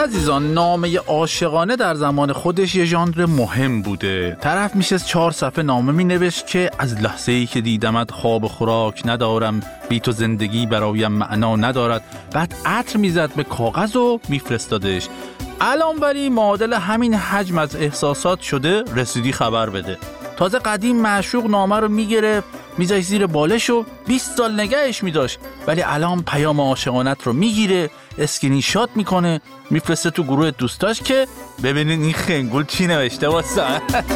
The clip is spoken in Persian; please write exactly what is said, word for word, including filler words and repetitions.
عزیزان، نامه عاشقانه در زمان خودش یه ژانر مهم بوده. طرف میشه چهار صفحه نامه مینوشت که از لحظه‌ای که دیدمت خواب و خوراک ندارم، بی تو زندگی برایم معنا ندارد. بعد عطر میزد به کاغذ و میفرستادش. الان ولی معادل همین حجم از احساسات شده رسیدی خبر بده. تازه قدیم معشوق نامه رو میگرفت میذاش زیر بالش و بیست سال نگهش میداشت، ولی الان پیام عاشقانت رو میگیره، اسکرین شات میکنه، میفرسته تو گروه دوستاش که ببینین این خنگول چی نوشته واسه